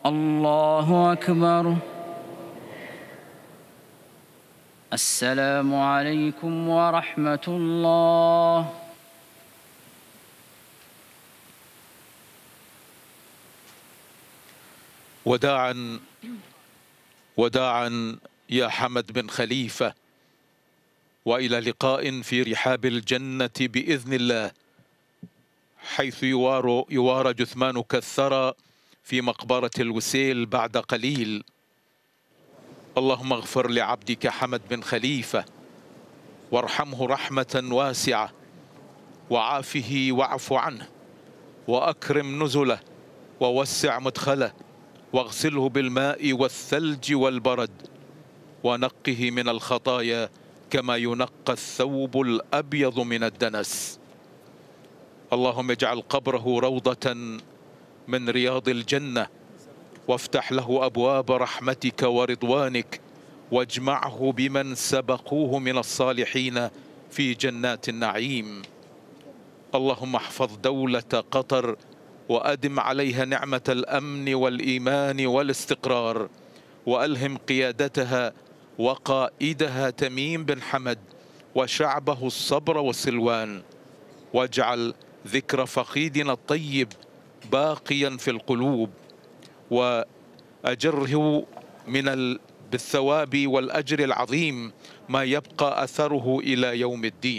الله أكبر. السلام عليكم ورحمة الله. وداعا وداعا يا حمد بن خليفة، وإلى لقاء في رحاب الجنة بإذن الله، حيث يوارى جثمانك الثرى في مقبرة الوسيل بعد قليل. اللهم اغفر لعبدك حمد بن خليفة، وارحمه رحمة واسعة، وعافه واعف عنه، وأكرم نزله، ووسع مدخله، واغسله بالماء والثلج والبرد، ونقه من الخطايا كما ينقى الثوب الأبيض من الدنس. اللهم اجعل قبره روضة من رياض الجنة، وافتح له أبواب رحمتك ورضوانك، واجمعه بمن سبقوه من الصالحين في جنات النعيم. اللهم احفظ دولة قطر، وأدم عليها نعمة الأمن والإيمان والاستقرار، وألهم قيادتها وقائدها تميم بن حمد وشعبه الصبر والسلوان، واجعل ذكر فقيدنا الطيب باقيا في القلوب، وأجره بالثواب والأجر العظيم ما يبقى أثره إلى يوم الدين.